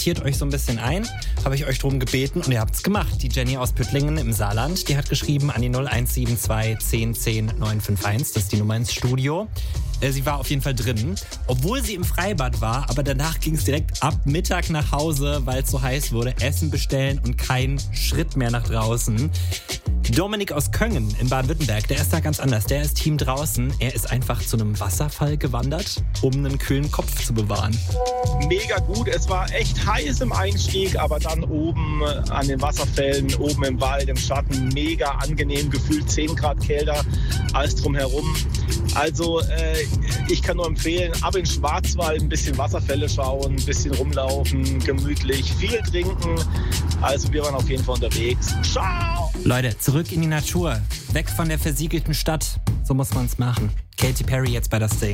sortiert euch so ein bisschen ein, habe ich euch drum gebeten und ihr habt's gemacht. Die Jenny aus Püttlingen im Saarland, die hat geschrieben an die 0172 10 10 951, das ist die Nummer ins Studio. Sie war auf jeden Fall drin, obwohl sie im Freibad war, aber danach ging es direkt ab Mittag nach Hause, weil es so heiß wurde, Essen bestellen und kein Schritt mehr nach draußen. Dominik aus Köngen in Baden-Württemberg, der ist da ganz anders. Der ist Team draußen. Er ist einfach zu einem Wasserfall gewandert, um einen kühlen Kopf zu bewahren. Mega gut. Es war echt heiß im Einstieg, aber dann oben an den Wasserfällen, oben im Wald, im Schatten, mega angenehm, gefühlt 10 Grad kälter als drumherum. Also ich kann nur empfehlen, ab in Schwarzwald ein bisschen Wasserfälle schauen, ein bisschen rumlaufen, gemütlich, viel trinken. Also wir waren auf jeden Fall unterwegs. Ciao! Leute, zurück in die Natur, weg von der versiegelten Stadt. So muss man es machen. Katy Perry jetzt bei Das Ding.